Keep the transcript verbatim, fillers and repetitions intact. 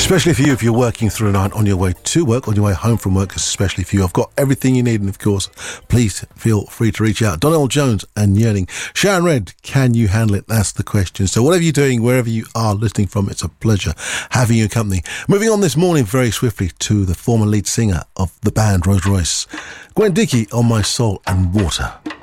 Especially for you if you're working through the night on your way to work, on your way home from work, especially for you. I've got everything you need, and of course, please feel free to reach out. Donnell Jones and Yearning. Sharon Red, can you handle it? That's the question. So whatever you're doing, wherever you are listening from, it's a pleasure having you company. Moving on this morning very swiftly to the former lead singer of the band Rolls Royce, Gwen Dickey, On My Soul and Water.